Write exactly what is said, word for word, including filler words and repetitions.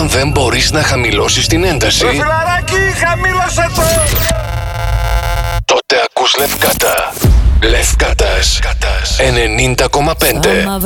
Όταν δεν μπορείς να χαμηλώσεις την ένταση, Ρε φιλαράκι, χαμήλωσε το! τότε ακούς Λευκάτα. Λευκάτας ενενήντα κόμμα πέντε.